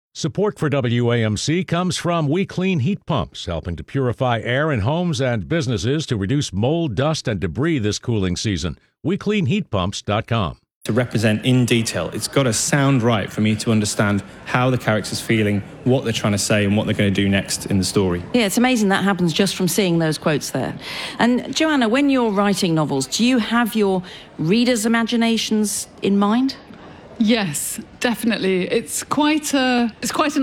Support for WAMC comes from We Clean Heat Pumps, helping to purify air in homes and businesses to reduce mold, dust, and debris this cooling season. WeCleanHeatPumps.com. To represent in detail, it's got to sound right for me to understand how the character's feeling, what they're trying to say, and what they're going to do next in the story. Yeah, it's amazing that happens just from seeing those quotes there. And Joanna, when you're writing novels, do you have your readers' imaginations in mind? Yes, definitely. It's quite an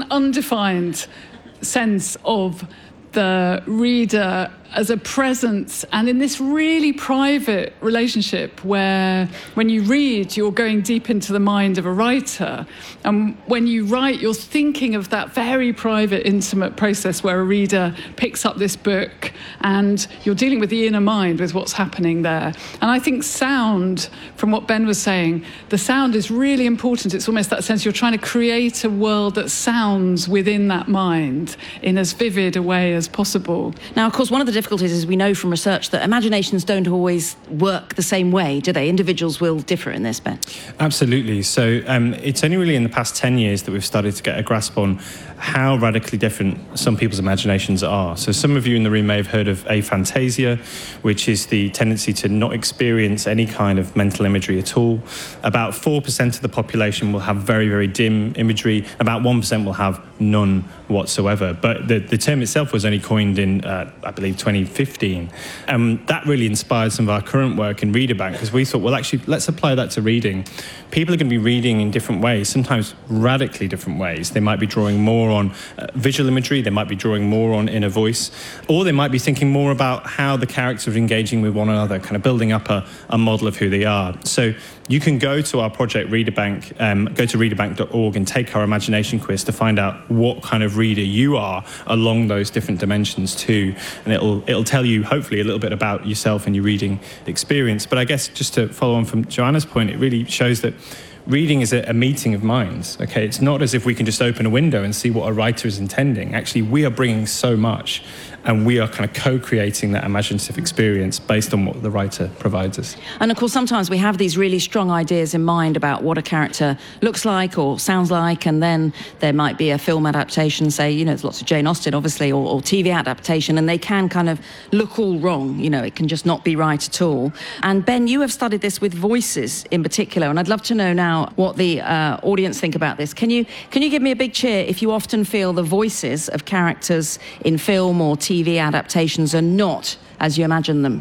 undefined sense of the reader as a presence, and in this really private relationship where when you read, you're going deep into the mind of a writer, and when you write, you're thinking of that very private, intimate process where a reader picks up this book and you're dealing with the inner mind, with what's happening there. And I think sound, from what Ben was saying, the sound is really important. It's almost that sense you're trying to create a world that sounds within that mind in as vivid a way as possible. Now, of course, one of the difficulties is we know from research that imaginations don't always work the same way, do they? Individuals will differ in this, Ben. Absolutely. So it's only really in the past 10 years that we've started to get a grasp on how radically different some people's imaginations are. So some of you in the room may have heard of aphantasia, which is the tendency to not experience any kind of mental imagery at all. About 4% of the population will have very, very dim imagery. About 1% will have none whatsoever. But the term itself was only coined in, I believe, 2015. That really inspired some of our current work in Reader Bank, because we thought, well, actually, let's apply that to reading. People are going to be reading in different ways, sometimes radically different ways. They might be drawing more on visual imagery, they might be drawing more on inner voice, or they might be thinking more about how the characters are engaging with one another, kind of building up a model of who they are. So you can go to our project Reader Bank, go to readerbank.org and take our imagination quiz to find out what kind of reader you are along those different dimensions too. And it'll tell you, hopefully, a little bit about yourself and your reading experience. But I guess just to follow on from Joanna's point, it really shows that reading is a meeting of minds. Okay, it's not as if we can just open a window and see what a writer is intending. Actually, we are bringing so much, and we are kind of co-creating that imaginative experience based on what the writer provides us. And of course, sometimes we have these really strong ideas in mind about what a character looks like or sounds like, and then there might be a film adaptation, say, there's lots of Jane Austen, obviously, or TV adaptation, and they can kind of look all wrong. It can just not be right at all. And Ben, you have studied this with voices in particular, and I'd love to know now what the audience think about this. Can you give me a big cheer if you often feel the voices of characters in film or TV adaptations are not as you imagine them?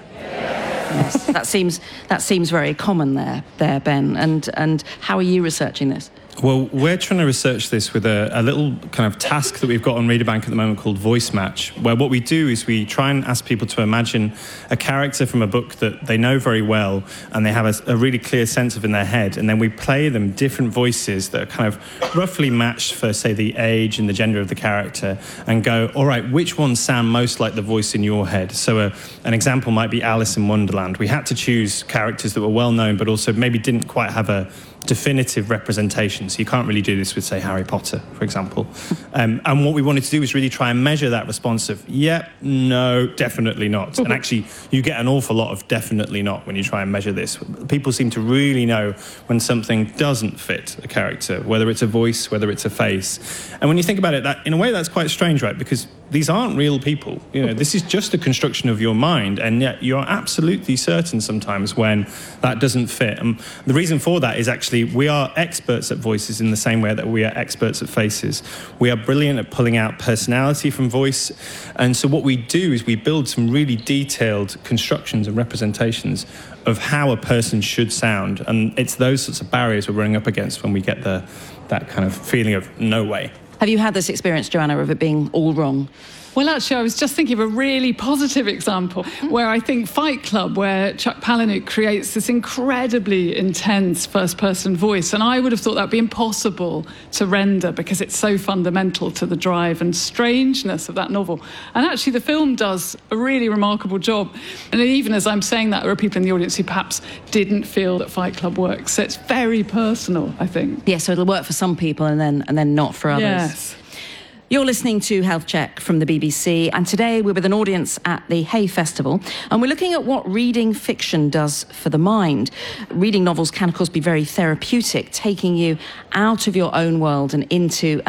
Yes, that seems very common there, Ben. And how are you researching this? Well, we're trying to research this with a little kind of task that we've got on Reader Bank at the moment called Voice Match, where what we do is we try and ask people to imagine a character from a book that they know very well and they have a really clear sense of in their head, and then we play them different voices that are kind of roughly matched for, say, the age and the gender of the character, and go, all right, which ones sound most like the voice in your head? So an example might be Alice in Wonderland. We had to choose characters that were well known but also maybe didn't quite have a definitive representation. So you can't really do this with, say, Harry Potter, for example. And what we wanted to do was really try and measure that response of, yep, no, definitely not. And actually, you get an awful lot of definitely not when you try and measure this. People seem to really know when something doesn't fit a character, whether it's a voice, whether it's a face. And when you think about it, that in a way, that's quite strange, right? Because these aren't real people. This is just a construction of your mind, and yet you're absolutely certain sometimes when that doesn't fit. And the reason for that is actually we are experts at voices in the same way that we are experts at faces. We are brilliant at pulling out personality from voice, and so what we do is we build some really detailed constructions and representations of how a person should sound, and it's those sorts of barriers we're running up against when we get that kind of feeling of no way. Have you had this experience, Joanna, of it being all wrong? Well, actually, I was just thinking of a really positive example where I think Fight Club, where Chuck Palahniuk creates this incredibly intense first-person voice, and I would have thought that would be impossible to render because it's so fundamental to the drive and strangeness of that novel. And actually, the film does a really remarkable job. And even as I'm saying that, there are people in the audience who perhaps didn't feel that Fight Club works. So it's very personal, I think. Yeah, so it'll work for some people and then not for others. Yes. You're listening to Health Check from the BBC, and today we're with an audience at the Hay Festival, and we're looking at what reading fiction does for the mind. Reading novels can, of course, be very therapeutic, taking you out of your own world and into